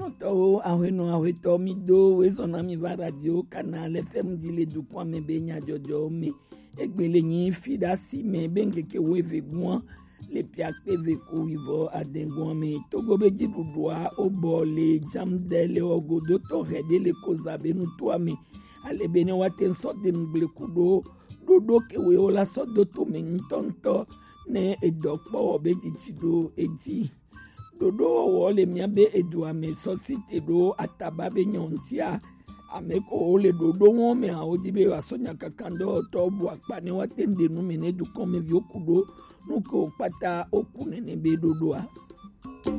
Moto ahweno ahweto mi do we zona mi va radio canal FM dile du kwa me benya jojo me egbele yin fida si me benge ke we vegwan le piakpe ve ko vivo adengwan me togo be jidudwa obole jamdele ogodo to rede le kozabe nu to me ale bene waten so de mgle kudo dodo ke we ola so do to me ntonto ne edokpo obe titido edi dodo wole miabe edua me sosite do atababe nyontia ameko ole dodo won me a odibe wasonya kakando to bu apani watende nu me ne du kome vyokudo nuko pata okune ne be dodo a